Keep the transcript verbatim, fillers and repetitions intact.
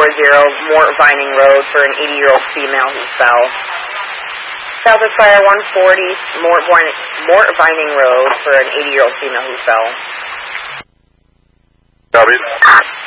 forty, Mort Vining Road for an eighty-year-old female who fell. Southwest Fire one forty, Mort, Mort Vining Road for an eighty-year-old female who fell. Copy.